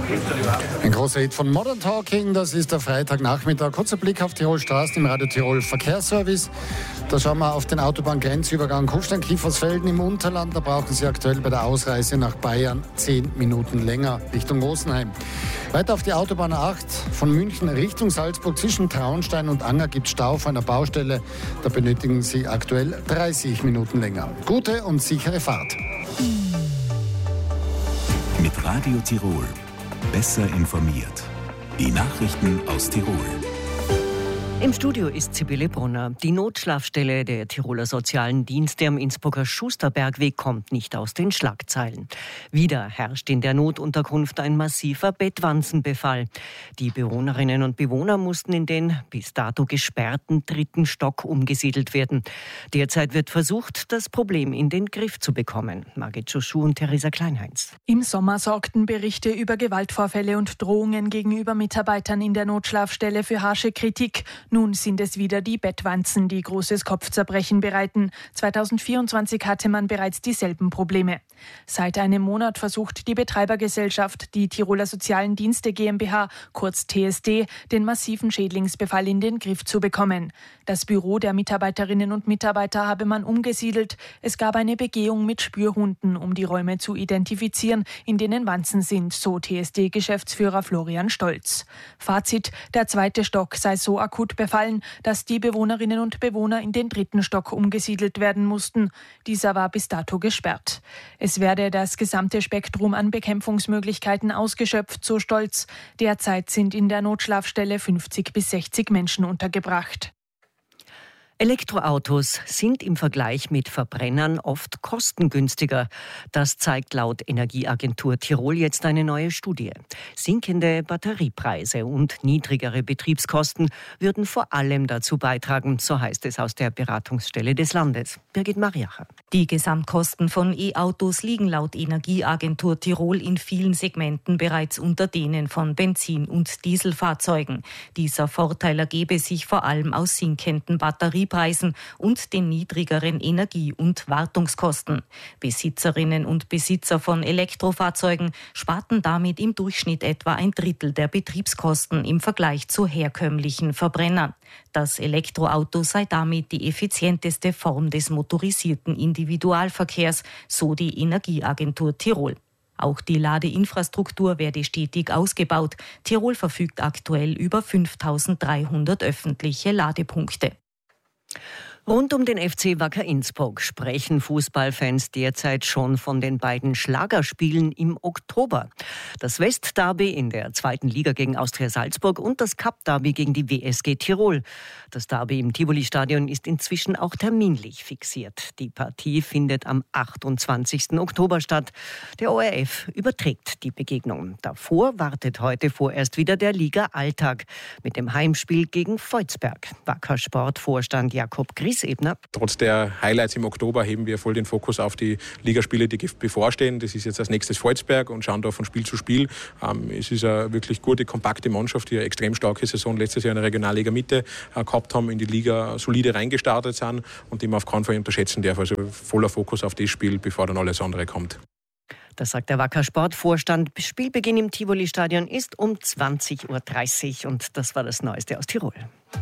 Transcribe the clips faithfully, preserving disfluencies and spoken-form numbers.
Ein großer Hit von Modern Talking, das ist der Freitagnachmittag. Kurzer Blick auf Tirol Straßen im Radio Tirol Verkehrsservice. Da schauen wir auf den Autobahngrenzübergang Kufstein-Kiefersfelden im Unterland. Da brauchen Sie aktuell bei der Ausreise nach Bayern zehn Minuten länger Richtung Rosenheim. Weiter auf die Autobahn A acht von München Richtung Salzburg zwischen Traunstein und Anger gibt es Stau auf einer Baustelle. Da benötigen Sie aktuell dreißig Minuten länger. Gute und sichere Fahrt. Mit Radio Tirol. Besser informiert. Die Nachrichten aus Tirol. Im Studio ist Sibylle Brunner. Die Notschlafstelle der Tiroler Sozialen Dienste am Innsbrucker Schusterbergweg kommt nicht aus den Schlagzeilen. Wieder herrscht in der Notunterkunft ein massiver Bettwanzenbefall. Die Bewohnerinnen und Bewohner mussten in den bis dato gesperrten dritten Stock umgesiedelt werden. Derzeit wird versucht, das Problem in den Griff zu bekommen. Margit Joschuh und Theresa Kleinheinz. Im Sommer sorgten Berichte über Gewaltvorfälle und Drohungen gegenüber Mitarbeitern in der Notschlafstelle für harsche Kritik. Nun sind es wieder die Bettwanzen, die großes Kopfzerbrechen bereiten. zweitausendvierundzwanzig hatte man bereits dieselben Probleme. Seit einem Monat versucht die Betreibergesellschaft, die Tiroler Sozialen Dienste GmbH, kurz T S D, den massiven Schädlingsbefall in den Griff zu bekommen. Das Büro der Mitarbeiterinnen und Mitarbeiter habe man umgesiedelt. Es gab eine Begehung mit Spürhunden, um die Räume zu identifizieren, in denen Wanzen sind, so T S D-Geschäftsführer Florian Stolz. Fazit: Der zweite Stock sei so akut befallen, dass die Bewohnerinnen und Bewohner in den dritten Stock umgesiedelt werden mussten. Dieser war bis dato gesperrt. Es werde das gesamte Spektrum an Bekämpfungsmöglichkeiten ausgeschöpft, so Stolz. Derzeit sind in der Notschlafstelle fünfzig bis sechzig Menschen untergebracht. Elektroautos sind im Vergleich mit Verbrennern oft kostengünstiger. Das zeigt laut Energieagentur Tirol jetzt eine neue Studie. Sinkende Batteriepreise und niedrigere Betriebskosten würden vor allem dazu beitragen, so heißt es aus der Beratungsstelle des Landes. Birgit Mariacher. Die Gesamtkosten von E-Autos liegen laut Energieagentur Tirol in vielen Segmenten bereits unter denen von Benzin- und Dieselfahrzeugen. Dieser Vorteil ergebe sich vor allem aus sinkenden Batteriepreisen und den niedrigeren Energie- und Wartungskosten. Besitzerinnen und Besitzer von Elektrofahrzeugen sparten damit im Durchschnitt etwa ein Drittel der Betriebskosten im Vergleich zu herkömmlichen Verbrennern. Das Elektroauto sei damit die effizienteste Form des motorisierten Individualverkehrs, so die Energieagentur Tirol. Auch die Ladeinfrastruktur werde stetig ausgebaut. Tirol verfügt aktuell über fünftausenddreihundert öffentliche Ladepunkte. Rund um den F C Wacker Innsbruck sprechen Fußballfans derzeit schon von den beiden Schlagerspielen im Oktober. Das Westderby in der zweiten Liga gegen Austria Salzburg und das Cup-Derby gegen die W S G Tirol. Das Derby im Tivoli-Stadion ist inzwischen auch terminlich fixiert. Die Partie findet am achtundzwanzigsten Oktober statt. Der O R F überträgt die Begegnung. Davor wartet heute vorerst wieder der Liga-Alltag mit dem Heimspiel gegen Volzberg. Wacker Sportvorstand Jakob Griesebner. Trotz der Highlights im Oktober heben wir voll den Fokus auf die Ligaspiele, die bevorstehen. Das ist jetzt als nächstes Volzberg und schauen da von Spiel zu Spiel. Ähm, es ist eine wirklich gute, kompakte Mannschaft, die eine extrem starke Saison letztes Jahr in der Regionalliga Mitte äh, gehabt haben, in die Liga solide reingestartet sind und die man auf keinen Fall unterschätzen darf. Also voller Fokus auf das Spiel, bevor dann alles andere kommt. Das sagt der Wacker Sportvorstand. Spielbeginn im Tivoli-Stadion ist um zwanzig Uhr dreißig und das war das Neueste aus Tirol.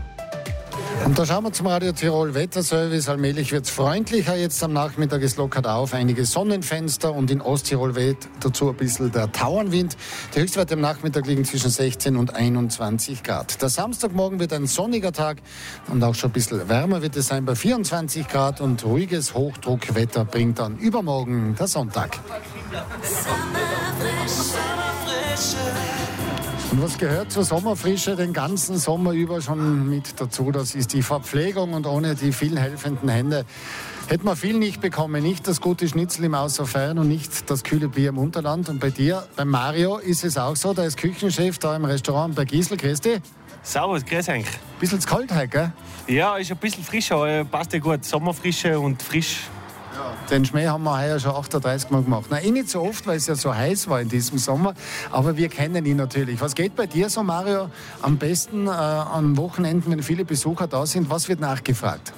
Und da schauen wir zum Radio Tirol Wetterservice. Allmählich wird es freundlicher. Jetzt am Nachmittag ist lockert auf. Einige Sonnenfenster und in Osttirol weht dazu ein bisschen der Tauernwind. Die Höchstwerte am Nachmittag liegen zwischen sechzehn und einundzwanzig Grad. Der Samstagmorgen wird ein sonniger Tag und auch schon ein bisschen wärmer wird es sein bei vierundzwanzig Grad und ruhiges Hochdruckwetter bringt dann übermorgen der Sonntag. Und was gehört zur Sommerfrische den ganzen Sommer über schon mit dazu? Das ist die Verpflegung und ohne die vielen helfenden Hände hätte man viel nicht bekommen. Nicht das gute Schnitzel im Außerfern und nicht das kühle Bier im Unterland. Und bei dir, bei Mario, ist es auch so. Der ist Küchenchef da im Restaurant bei Gisel. Grüß dich. Servus, grüß euch. Bisschen zu kalt heute, gell? Ja, ist ein bisschen frischer, aber passt ja gut. Sommerfrische und frisch. Ja. Den Schmäh haben wir heuer schon achtunddreißig Mal gemacht. Nein, eh nicht so oft, weil es ja so heiß war in diesem Sommer. Aber wir kennen ihn natürlich. Was geht bei dir so, Mario, am besten äh, an Wochenenden, wenn viele Besucher da sind? Was wird nachgefragt?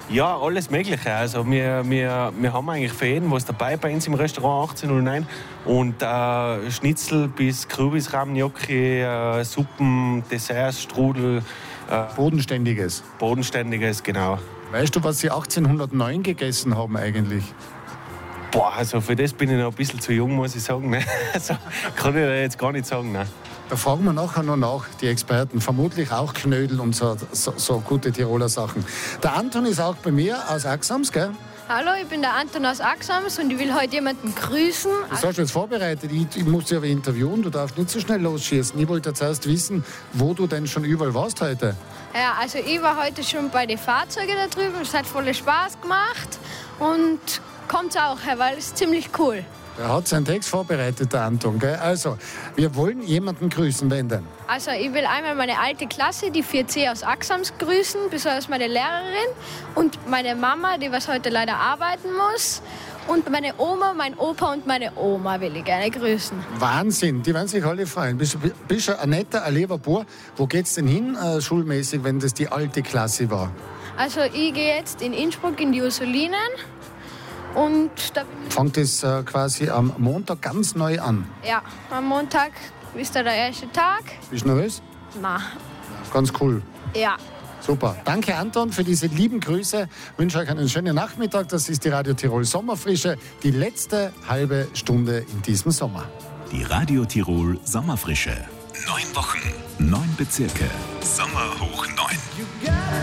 Ja, alles Mögliche. Also wir, wir, wir haben eigentlich für jeden was dabei bei uns im Restaurant achtzehn null neun. Und äh, Schnitzel bis Kürbis, Gnocchi, äh, Suppen, Desserts, Strudel. Äh, Bodenständiges. Bodenständiges, genau. Weißt du, was Sie achtzehnhundertneun gegessen haben eigentlich? Boah, also für das bin ich noch ein bisschen zu jung, muss ich sagen. Ne? Also kann ich jetzt gar nicht sagen. Ne? Da fragen wir nachher noch nach, die Experten. Vermutlich auch Knödel und so, so, so gute Tiroler Sachen. Der Anton ist auch bei mir aus Axams, gell? Hallo, ich bin der Anton aus Axams und ich will heute jemanden grüßen. Das hast du jetzt vorbereitet. Ich, ich muss dich aber interviewen. Du darfst nicht so schnell losschießen. Ich wollte jetzt erst wissen, wo du denn schon überall warst heute. Ja, also ich war heute schon bei den Fahrzeugen da drüben. Es hat voll Spaß gemacht und kommt auch her, weil es ist ziemlich cool. Er hat seinen Text vorbereitet, der Anton. Gell? Also, wir wollen jemanden grüßen. Wen denn? Also ich will einmal meine alte Klasse, die vier C aus Axams, grüßen, besonders meine Lehrerin und meine Mama, die was heute leider arbeiten muss. Und meine Oma, mein Opa und meine Oma will ich gerne grüßen. Wahnsinn, die werden sich alle freuen. Bist du bist ein netter, ein lieber Bub. Wo geht's denn hin, äh, schulmäßig, wenn das die alte Klasse war? Also ich gehe jetzt in Innsbruck in die Ursulinen. Und da bin ich Fängt es äh, quasi am Montag ganz neu an? Ja, am Montag ist da der erste Tag. Bist du nervös? Na, Ganz cool. ja. Super. Danke, Anton, für diese lieben Grüße. Ich wünsche euch einen schönen Nachmittag. Das ist die Radio Tirol Sommerfrische. Die letzte halbe Stunde in diesem Sommer. Die Radio Tirol Sommerfrische. Neun Wochen, neun Bezirke. Sommer hoch neun.